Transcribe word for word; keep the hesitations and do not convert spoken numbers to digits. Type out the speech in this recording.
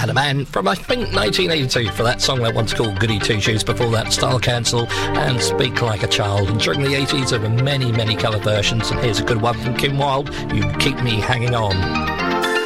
and a Man from, I think, nineteen eighty-two for that song that once called Goody Two Shoes. Before that, Style Council and Speak Like a Child. And during the eighties, there were many, many cover versions, and here's a good one from Kim Wilde, You Keep Me Hanging On.